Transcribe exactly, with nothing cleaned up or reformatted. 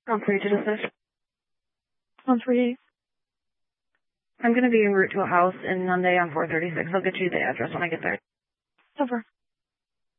On three to assist. On three eight. I'm going to be en route to a house in Monday on four thirty-six. I'll get you the address when I get there. Over.